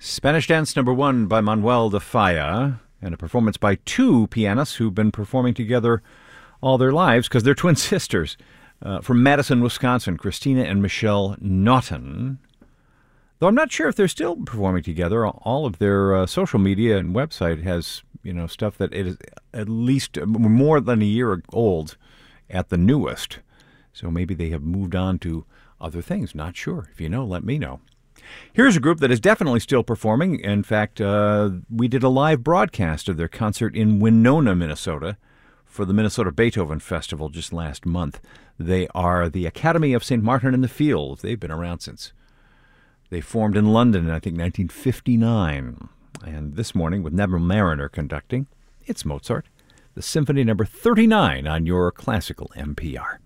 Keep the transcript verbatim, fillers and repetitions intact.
Spanish Dance Number One by Manuel de Falla, and a performance by two pianists who've been performing together all their lives because they're twin sisters. Uh, from Madison, Wisconsin, Christina and Michelle Naughton. Though I'm not sure if they're still performing together. All of their uh, social media and website has, you know, stuff that is at least more than a year old at the newest. So maybe they have moved on to other things. Not sure. If you know, let me know. Here's a group that is definitely still performing. In fact, uh, we did a live broadcast of their concert in Winona, Minnesota, for the Minnesota Beethoven Festival just last month. They are the Academy of Saint Martin in the Fields. They've been around since they formed in London in, I think, nineteen fifty-nine. And this morning, with Neville Mariner conducting, it's Mozart, the Symphony Number thirty-nine on your classical N P R.